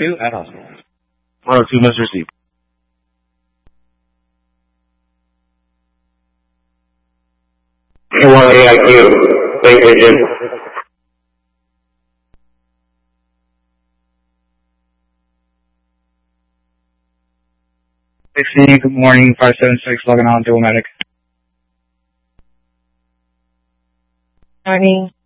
2 at hospital. 102 must receive. One AIQ, Lake Region. Good morning, 576, logging on, dual medic. Morning.